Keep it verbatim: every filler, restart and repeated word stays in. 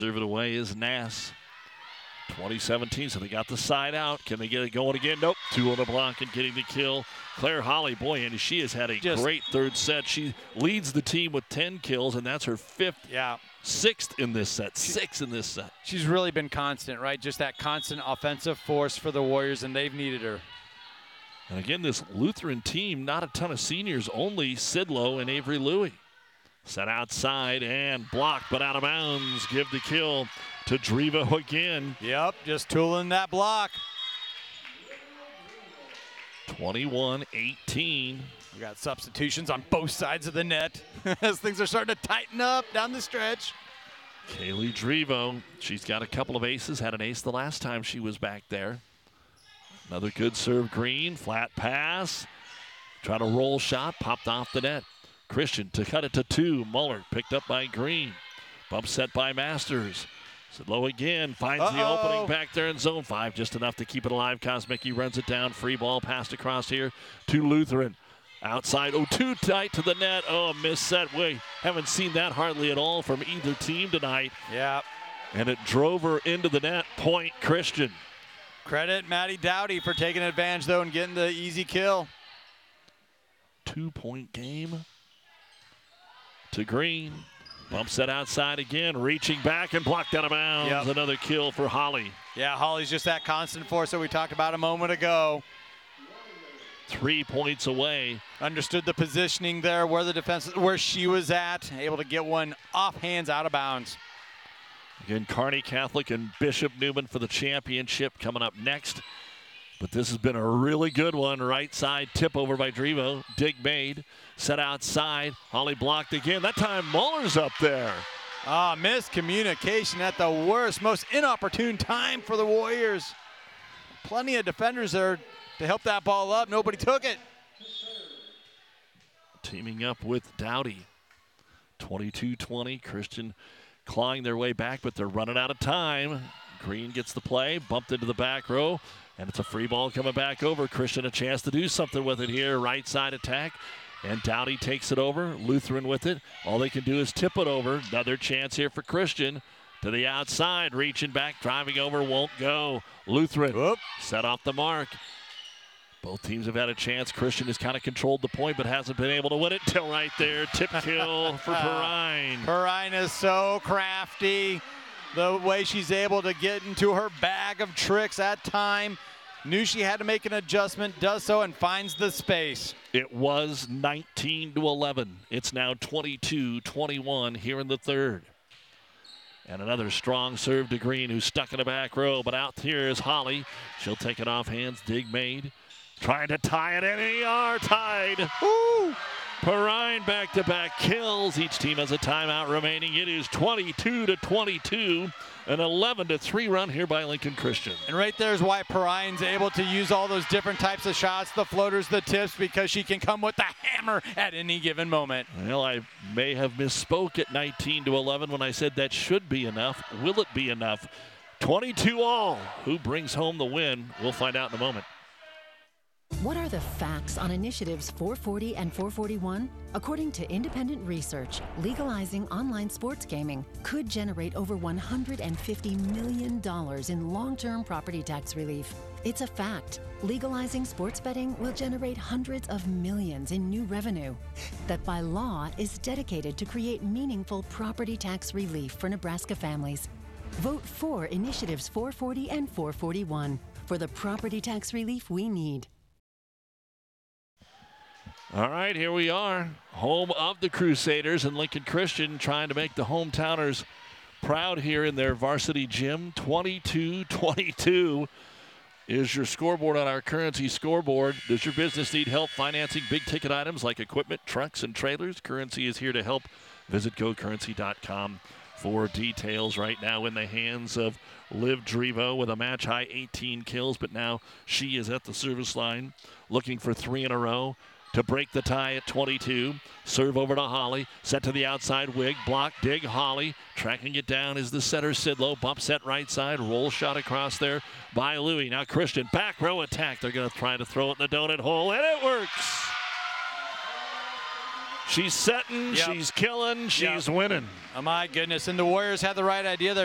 Serve it away is Nass. twenty seventeen, so they got the side out. Can they get it going again? Nope. Two on the block and getting the kill. Claire Holly, boy, and she has had a Just, great third set. She leads the team with ten kills, and that's her fifth, yeah, sixth in this set. Six in this set. She's really been constant, right? Just that constant offensive force for the Warriors, and they've needed her. And again, this Lutheran team, not a ton of seniors, only Sidlow and Avery Louie. Set outside and blocked, but out of bounds. Give the kill to Drevo again. Yep, just tooling that block. twenty-one eighteen. We got substitutions on both sides of the net as things are starting to tighten up down the stretch. Kaylee Drevo, she's got a couple of aces, had an ace the last time she was back there. Another good serve, Green, flat pass. Try to roll shot, popped off the net. Christian to cut it to two. Muller picked up by Green. Bump set by Masters. Sidlow again, finds Uh-oh. the opening back there in zone five, just enough to keep it alive. Kosmicki runs it down, free ball passed across here to Lutheran. Outside, oh, too tight to the net. Oh, missed set. We haven't seen that hardly at all from either team tonight. Yeah. And it drove her into the net. Point Christian. Credit Maddie Dowdy for taking advantage, though, and getting the easy kill. Two-point game to Green. Bump set outside again, reaching back and blocked out of bounds. Yep. Another kill for Holly. Yeah, Holly's just that constant force that we talked about a moment ago. Three points away. Understood the positioning there, where the defense, where she was at, able to get one off hands out of bounds. Again, Kearney Catholic and Bishop Neumann for the championship coming up next. But this has been a really good one. Right side tip over by Drevo. Dig made. Set outside. Holly blocked again. That time Muller's up there. Ah, miscommunication at the worst, most inopportune time for the Warriors. Plenty of defenders there to help that ball up. Nobody took it. Teaming up with Dowdy. twenty-two twenty. Christian clawing their way back, but they're running out of time. Green gets the play. Bumped into the back row. And it's a free ball coming back over. Christian a chance to do something with it here. Right side attack. And Dowdy takes it over. Lutheran with it. All they can do is tip it over. Another chance here for Christian. To the outside. Reaching back. Driving over. Won't go. Lutheran Whoop. set off the mark. Both teams have had a chance. Christian has kind of controlled the point but hasn't been able to win it. Till right there. Tip kill for Perrine. Perrine is so crafty. The way she's able to get into her bag of tricks at time. Knew she had to make an adjustment, does so, and finds the space. It was nineteen to eleven. It's now twenty-two twenty-one here in the third. And another strong serve to Green, who's stuck in the back row. But out here is Holly. She'll take it off hands. Dig made. Trying to tie it in. E R tied. Woo! Perrine back-to-back kills. Each team has a timeout remaining. It is twenty-two to twenty-two. An eleven to three run here by Lincoln Christian. And right there is why Perrine's able to use all those different types of shots, the floaters, the tips, because she can come with the hammer at any given moment. Well, I may have misspoke at nineteen to eleven when I said that should be enough. Will it be enough? twenty-two all. Who brings home the win? We'll find out in a moment. What are the facts on initiatives four forty and four forty-one? According to independent research, legalizing online sports gaming could generate over one hundred fifty million dollars in long-term property tax relief. It's a fact. Legalizing sports betting will generate hundreds of millions in new revenue that by law is dedicated to create meaningful property tax relief for Nebraska families. Vote for initiatives four forty and four forty-one for the property tax relief we need. All right, here we are, home of the Crusaders, and Lincoln Christian trying to make the hometowners proud here in their varsity gym. twenty-two twenty-two is your scoreboard on our Currency scoreboard. Does your business need help financing big ticket items like equipment, trucks, and trailers? Currency is here to help. Visit go currency dot com for details. Right now in the hands of Liv Drevo with a match-high eighteen kills, but now she is at the service line looking for three in a row to break the tie at twenty-two. Serve over to Holly. Set to the outside. Wig. Block. Dig. Holly. Tracking it down is the setter Sidlow. Bump set right side. Roll shot across there by Louie. Now Christian. Back row attack. They're going to try to throw it in the donut hole, and it works. She's setting. Yep. She's killing. She's yep. winning. Oh, my goodness. And the Warriors had the right idea there.